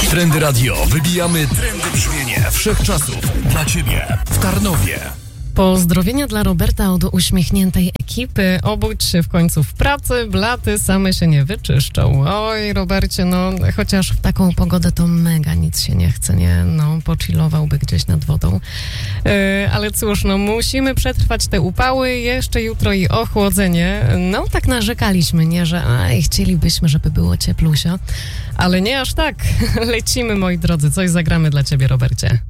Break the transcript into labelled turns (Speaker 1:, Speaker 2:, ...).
Speaker 1: Trendy Radio. Wybijamy trendy brzmienie wszechczasów. Dla Ciebie w Tarnowie.
Speaker 2: Pozdrowienia dla Roberta od uśmiechniętej ekipy. Obudź się w końcu w pracy, blaty same się nie wyczyszczą. Oj, Robercie, no chociaż w taką pogodę to mega nic się nie chce, nie? No, pochillowałby gdzieś nad wodą. Ale cóż, no musimy przetrwać te upały, jeszcze jutro i ochłodzenie. No, tak narzekaliśmy, nie? Że chcielibyśmy, żeby było cieplusio. Ale nie aż tak. Lecimy, moi drodzy. Coś zagramy dla Ciebie, Robercie.